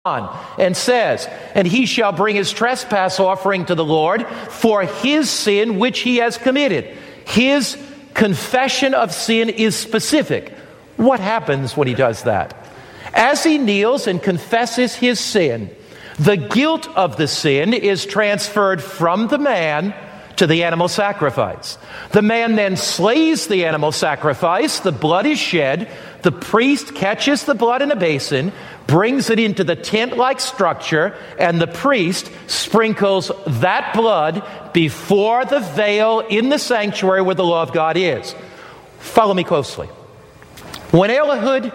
and says, "And he shall bring his trespass offering to the Lord for his sin which he has committed." His confession of sin is specific. What happens when he does that? As he kneels and confesses his sin, the guilt of the sin is transferred from the man to the animal sacrifice. The man then slays the animal sacrifice, the blood is shed, the priest catches the blood in a basin, brings it into the tent-like structure, and the priest sprinkles that blood before the veil in the sanctuary where the law of God is. Follow me closely. When Ehud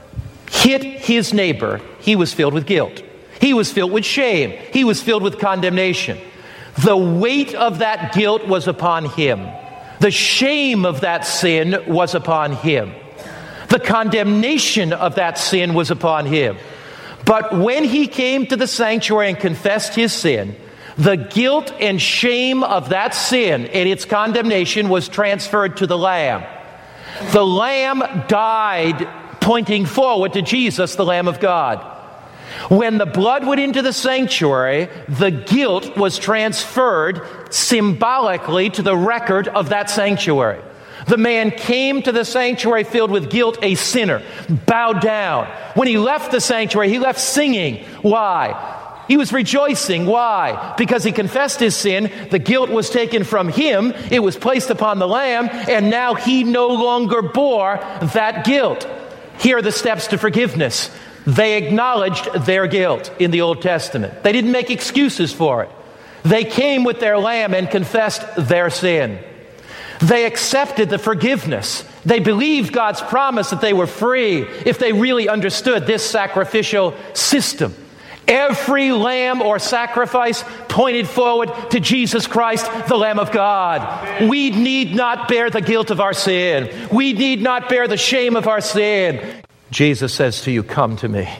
hit his neighbor, he was filled with guilt. He was filled with shame. He was filled with condemnation. The weight of that guilt was upon him. The shame of that sin was upon him. The condemnation of that sin was upon him. But when he came to the sanctuary and confessed his sin, the guilt and shame of that sin and its condemnation was transferred to the Lamb. The Lamb died, pointing forward to Jesus, the Lamb of God. When the blood went into the sanctuary, the guilt was transferred symbolically to the record of that sanctuary. The man came to the sanctuary filled with guilt, a sinner, bowed down. When he left the sanctuary, he left singing. Why? He was rejoicing. Why? Because he confessed his sin. The guilt was taken from him. It was placed upon the Lamb, and now he no longer bore that guilt. Here are the steps to forgiveness. They acknowledged their guilt in the Old Testament. They didn't make excuses for it. They came with their lamb and confessed their sin. They accepted the forgiveness. They believed God's promise that they were free if they really understood this sacrificial system. Every lamb or sacrifice pointed forward to Jesus Christ, the Lamb of God. We need not bear the guilt of our sin. We need not bear the shame of our sin. Jesus says to you, "Come to me."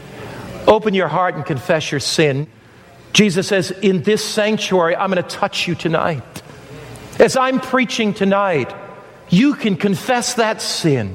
Open your heart and confess your sin. Jesus says, in this sanctuary, I'm going to touch you tonight. As I'm preaching tonight, you can confess that sin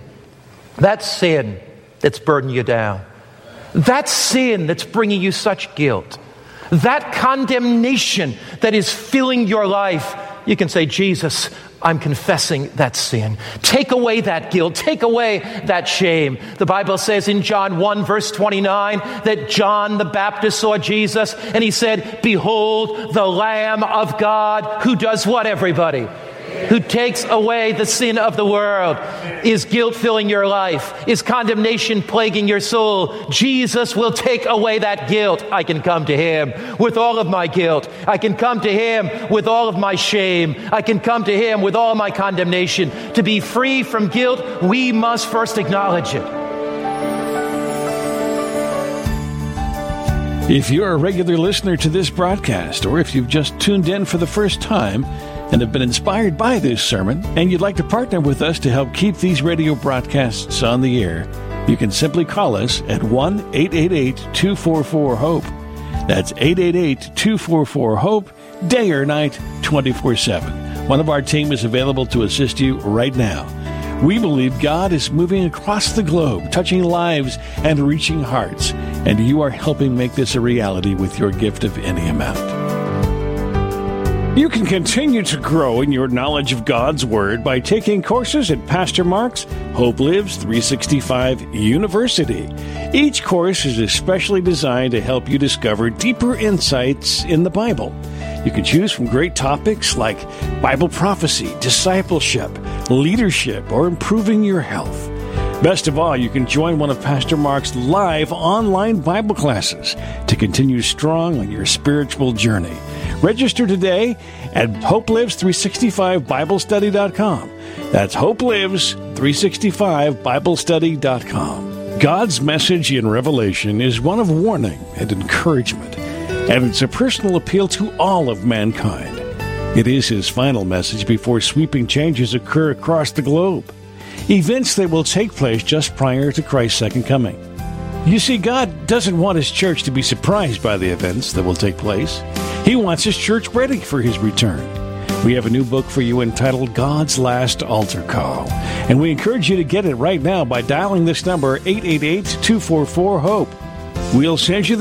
that's burdening you down, that sin that's bringing you such guilt, that condemnation that is filling your life. You can say, "Jesus, I'm confessing that sin. Take away that guilt. Take away that shame." The Bible says in John 1 verse 29 that John the Baptist saw Jesus and he said, "Behold the Lamb of God who does what, everybody? Who takes away the sin of the world." Is guilt filling your life? Is condemnation plaguing your soul? Jesus will take away that guilt. I can come to him with all of my guilt. I can come to him with all of my shame. I can come to him with all of my condemnation. To be free from guilt, we must first acknowledge it. If you're a regular listener to this broadcast, or if you've just tuned in for the first time and have been inspired by this sermon, and you'd like to partner with us to help keep these radio broadcasts on the air, you can simply call us at 1-888-244-HOPE. That's 888-244-HOPE, day or night, 24/7. One of our team is available to assist you right now. We believe God is moving across the globe, touching lives and reaching hearts, and you are helping make this a reality with your gift of any amount. You can continue to grow in your knowledge of God's Word by taking courses at Pastor Mark's Hope Lives 365 University. Each course is especially designed to help you discover deeper insights in the Bible. You can choose from great topics like Bible prophecy, discipleship, leadership, or improving your health. Best of all, you can join one of Pastor Mark's live online Bible classes to continue strong on your spiritual journey. Register today at HopeLives365BibleStudy.com. That's HopeLives365BibleStudy.com. God's message in Revelation is one of warning and encouragement, and it's a personal appeal to all of mankind. It is his final message before sweeping changes occur across the globe, events that will take place just prior to Christ's second coming. You see, God doesn't want his church to be surprised by the events that will take place. He wants his church ready for his return. We have a new book for you entitled God's Last Altar Call, and we encourage you to get it right now by dialing this number, 888-244-HOPE. We'll send you the